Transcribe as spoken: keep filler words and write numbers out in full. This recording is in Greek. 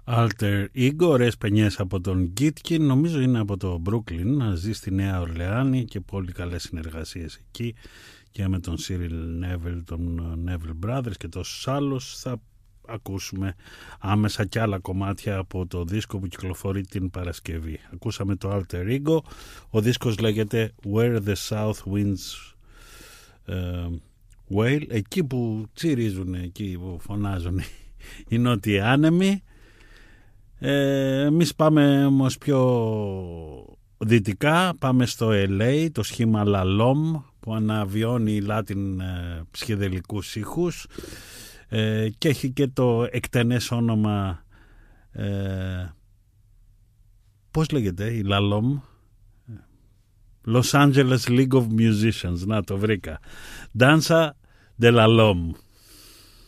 Alter Ego, ωραίες παινιές από τον Gitkin, νομίζω είναι από το Brooklyn, να ζει στη Νέα Ορλεάνη και πολύ καλές συνεργασίες εκεί και με τον Cyril Neville, τον Neville Brothers και τόσους άλλους. Θα ακούσουμε άμεσα και άλλα κομμάτια από το δίσκο που κυκλοφορεί την Παρασκευή. Ακούσαμε το Alter Ego, ο δίσκος λέγεται Where the South Winds uh, Wail, εκεί που τσιρίζουν, εκεί που φωνάζουν οι νότιοι άνεμοι. Ε, εμείς πάμε όμως πιο δυτικά, πάμε στο ελ έι, το σχήμα Lalom που αναβιώνει Latin ε, ψυχεδελικούς ήχους ε, και έχει και το εκτενές όνομα ε, πώς λέγεται η Lalom, Los Angeles League of Musicians, να το βρήκα, Danza de Lalom.